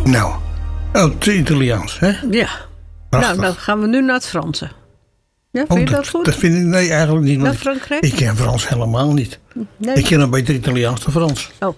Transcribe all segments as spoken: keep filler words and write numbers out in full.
Nou, het Italiaans, hè? Ja. Prachtig. Nou, dan gaan we nu naar het Franse. Ja, vind Oh, je dat, dat goed? dat vind ik nee, eigenlijk niet. Naar want Frankrijk? Ik ken Frans helemaal niet. Nee. Ik ken een beter Italiaans dan Frans. Oh.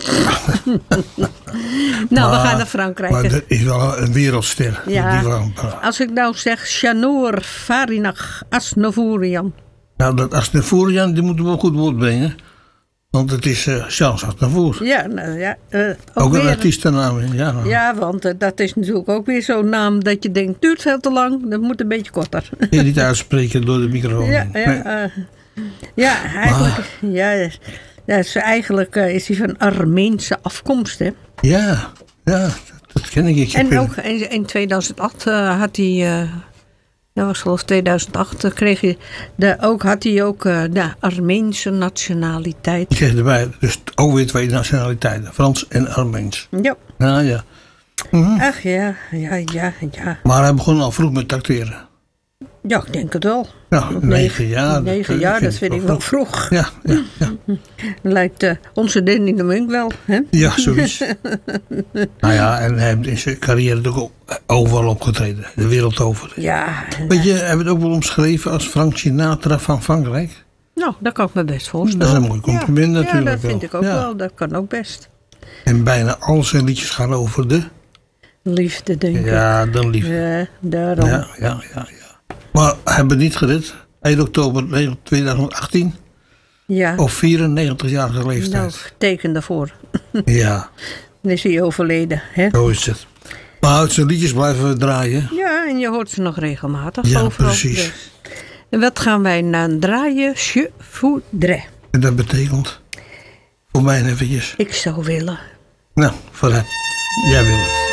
Nou, we Maar- gaan naar Frankrijk. Maar dat is wel een wereldster. Ja. Die van, Als ik nou zeg Chanour Farinach Asnovourian. nou, dat Aznavourian, die moeten we een goed woord brengen. Want het is uh, Charles Aznavour. Ja, nou ja. Uh, ook Ook een weer- artiestennaam. Ja. Ja, want uh, dat is natuurlijk ook weer zo'n naam dat je denkt, duurt veel te lang. Dat moet een beetje korter. Je niet uitspreken door de microfoon. Ja, Nee. ja, uh, ja eigenlijk, ja, ja, is, eigenlijk uh, is hij van Armeense afkomst. Hè? ja, ja, dat ken ik. ik heb En in- ook in, in tweeduizend acht uh, had hij, uh, dat was geloof ik tweeduizend acht, uh, kreeg hij, de, ook, had hij ook uh, de Armeense nationaliteit. Ik kreeg erbij, dus ook weer twee nationaliteiten. Frans en Armeens. Ja, Ja, ja. Mhm. ach ja, ja, ja, ja. Maar hij begon al vroeg met acteren. Ja, ik denk het wel. Ja, negen jaar. Negen dat, jaar, eh, dat vind ik wel vroeg. Ja, ja, ja. Lijkt uh, onze Danny de Munk wel, hè? Ja, zoiets. Nou ja, en hij heeft in zijn carrière ook overal opgetreden. De wereld over. Ja, en, Weet je, hij heeft het ook wel omschreven als Frank Sinatra van Frankrijk. nou, dat kan ik me best voorstellen. Dat is een mooi compliment ja, natuurlijk Ja, dat vind wel. ik ook Ja. wel. Dat kan ook best. En bijna al zijn liedjes gaan over de... Liefde, denk ik. Ja, de liefde. Ja, daarom. Ja, ja, ja, ja. Maar hebben het niet gered. één oktober tweeduizend achttien. Ja. Op vierennegentigjarige leeftijd. Nou, teken daarvoor. Ja, Dan is hij overleden, hè? zo is het. Maar uit zijn liedjes blijven we draaien. Ja, en je hoort ze nog regelmatig. Ja, overal. precies. Dus. En wat gaan wij nou draaien? Je voudrais. En dat betekent, voor mij eventjes, Ik zou willen. nou, voor hem. Jij wil het.